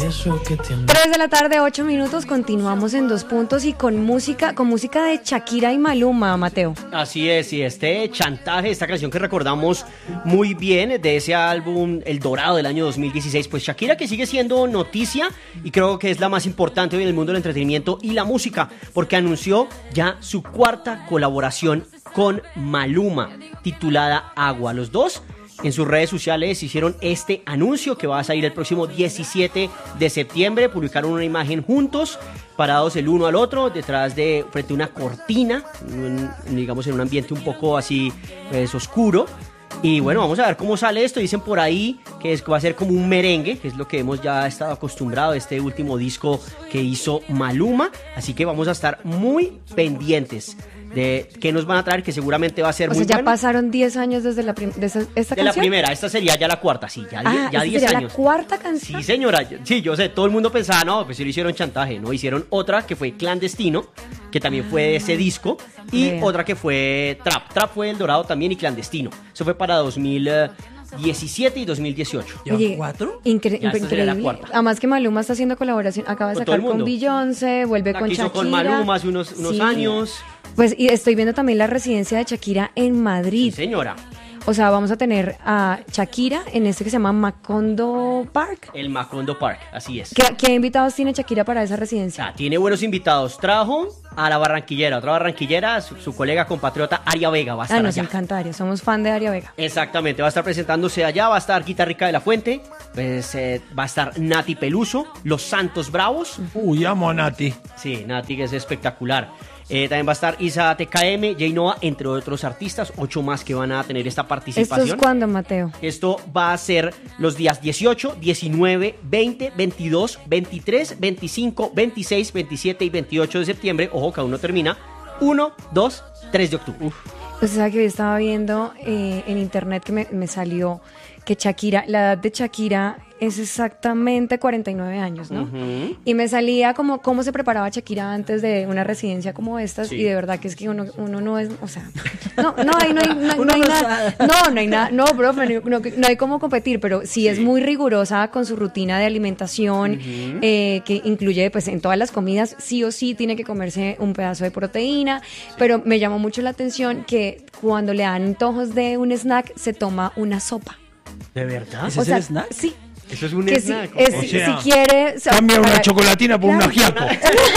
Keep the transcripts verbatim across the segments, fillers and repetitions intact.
Eso que tiene. tres de la tarde, ocho minutos, continuamos en Dos Puntos y con música, con música de Shakira y Maluma, Mateo. Así es, y este chantaje, esta canción que recordamos muy bien de ese álbum El Dorado del año dos mil dieciséis, pues Shakira que sigue siendo noticia y creo que es la más importante hoy en el mundo del entretenimiento y la música, porque anunció ya su cuarta colaboración con Maluma, titulada Agua. Los dos en sus redes sociales hicieron este anuncio que va a salir el próximo diecisiete de septiembre. Publicaron una imagen juntos, parados el uno al otro, detrás de, frente a una cortina, un, digamos en un ambiente un poco así pues, oscuro. Y bueno, vamos a ver cómo sale esto. Dicen por ahí que es, va a ser como un merengue, que es lo que hemos ya estado acostumbrados a este último disco que hizo Maluma. Así que vamos a estar muy pendientes de qué nos van a traer, que seguramente va a ser o muy sea, ya bueno. pasaron diez años desde la prim- de esa, esta de canción. la primera, esta sería ya la cuarta, sí, ya, Ah, ya ¿esta diez sería años. la cuarta canción? Sí, señora, yo- sí, yo sé, todo el mundo pensaba, no, pues sí lo hicieron chantaje, ¿no? Hicieron otra que fue Clandestino, que también fue de ese disco, y Vea. otra que fue Trap. Trap fue El Dorado también y Clandestino. Eso fue para dos mil diecisiete y dos mil dieciocho. ¿Ya Oye, cuatro? incre- Ya esta sería la increíble. cuarta. Además que Maluma está haciendo colaboración, acaba de Con todo sacar el con mundo. Beyoncé, vuelve La con que hizo Shakira. con Maluma hace unos, unos Sí. años. Pues y estoy viendo también la residencia de Shakira en Sí, Madrid. señora. O sea, vamos a tener a Shakira en este que se llama Macondo Park. El Macondo Park, así es. ¿Qué, qué invitados tiene Shakira para esa O residencia? sea, tiene buenos invitados. Trajo a la barranquillera, otra barranquillera, su, su colega compatriota Aria Vega va a estar Ah, nos allá. encanta Aria, somos fan de Aria Vega. Exactamente, va a estar presentándose allá, va a estar Guita Rica de la Fuente, pues, eh, va a estar Nati Peluso, Los Santos Bravos, Uy, amo a Nati. sí, Nati que es espectacular. Eh, también va a estar Isa T K M, J Noah, entre otros artistas, ocho más que van a tener esta ¿Esto participación. es cuándo, Mateo? Esto va a ser los días dieciocho, diecinueve, veinte, veintidós, veintitrés, veinticinco, veintiséis, veintisiete y veintiocho de septiembre. Ojo, que aún no termina. uno, dos, tres de octubre. Uf. Pues sabe que hoy estaba viendo eh, en internet que me, me salió que Shakira, la edad de Shakira es exactamente cuarenta y nueve años, ¿no? Ujú. Y me salía como cómo se preparaba Shakira antes de una residencia como estas, Sí. y de verdad que es que uno, uno no es, o sea, no, no hay, no hay, no, Uno no hay no nada, sabe. no, no hay nada, no, profe, no, no, no hay cómo competir, pero sí, es muy rigurosa con su rutina de alimentación, eh, que incluye, pues, en todas las comidas, sí o sí tiene que comerse un pedazo de proteína, pero me llamó mucho la atención que cuando le dan antojos de un snack, se toma una sopa. ¿De verdad? ¿Ese es el snack? Sí. Eso es un Que si, snack. es- O si- sea, si quiere... o sea, Cambia una para- chocolatina por un Claro. ajiaco.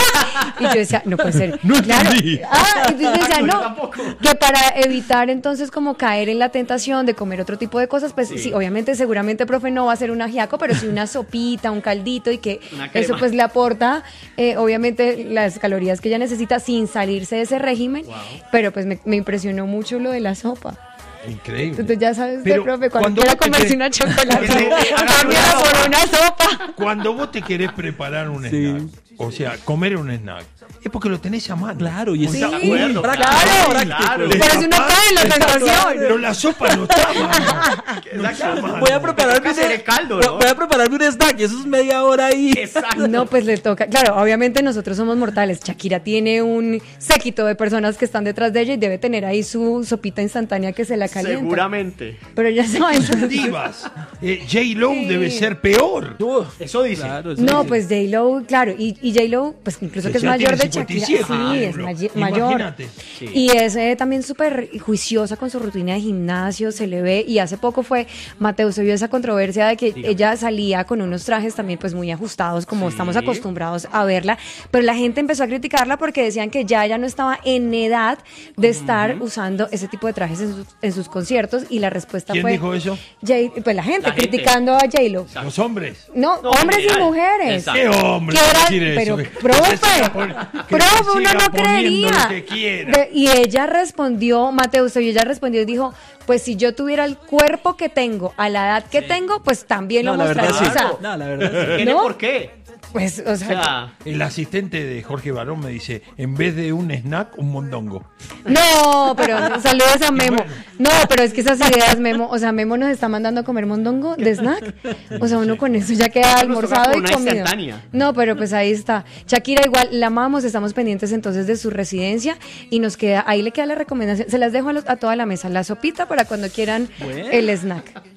Y yo decía, no puede ser. No claro. entendí. Ah, y yo decía, Yo no. tampoco. Que para evitar entonces como caer en la tentación de comer otro tipo de cosas, pues sí, obviamente, seguramente, profe, no va a ser un ajiaco, pero sí una sopita, un caldito y que Una crema. eso pues le aporta, eh, obviamente, las calorías que ella necesita sin salirse de ese régimen. Pero pues me, me impresionó mucho lo de la sopa. Increíble. Entonces ya sabes, Pero usted, profe, cuando cuando quiera vos te comerse querés- una chocolate, que te hagan cámbiala una por sopa. una sopa. Cuando vos te querés preparar un Sí. snack, o sea, comer un snack, es porque lo tenés a mano. Claro, y es Sí, muy acuerdo, práctico. claro. práctico. Claro. Le Pero si uno tapás, cae en la le tapás, tentación. Pero la sopa no está a mano. No está a mano. Voy a prepararme Toca hacer el caldo, ¿no? Voy a prepararme un snack y eso es media hora ahí. Exacto. No, pues le toca. Claro, obviamente nosotros somos mortales. Shakira tiene un séquito de personas que están detrás de ella y debe tener ahí su sopita instantánea que se la calienta. Seguramente. Pero ya saben. Son divas. Eh, J-Lo debe ser peor. Uf, Eso dice. claro, sí, No, sí. pues J-Lo, claro, y, y J-Lo, pues incluso Sí, que es ya mayor tiene de Shakira. cincuenta y siete, Sí, por es ejemplo. may- mayor. Imagínate. Sí. Y es eh, también súper juiciosa con su rutina de gimnasio, se le ve, y hace poco fue, Mateo, se vio esa controversia de que Dígame. ella salía con unos trajes también pues muy ajustados, como Sí. estamos acostumbrados a verla, pero la gente empezó a criticarla porque decían que ya ella no estaba en edad de estar usando ese tipo de trajes en sus, en sus conciertos, y la respuesta ¿Quién fue... dijo eso? J- pues la gente, La gente. criticando a J-Lo. Los hombres. No, No, hombres general. y mujeres. Exacto. ¿Qué hombre Que va a era- decir eso? pero, Que- profe, que se siga pon- que profe, se uno siga no poniendo creería. lo que quiera. De- y ella respondió, Mateo, usted vio, ella respondió y dijo, pues si yo tuviera el cuerpo que tengo, a la edad que tengo, pues también No, lo la verdad mostraría. sí. O sea, No, la verdad sí. ¿Tiene ¿No? por qué? pues, o O sea, sea, El asistente de Jorge Barón me dice, en vez de un snack, un mondongo. no, pero saludos a Memo. bueno. No, pero es que esas ideas, Memo, o sea, Memo nos está mandando a comer mondongo de snack. O sea, uno con eso ya queda Nos almorzado toca y con una comido. instantánea. No, pero pues ahí está. Shakira, igual la amamos, estamos pendientes entonces de su residencia y nos queda, ahí le queda la recomendación. Se las dejo a, los- a toda la mesa, la sopita para cuando quieran Bueno. el snack.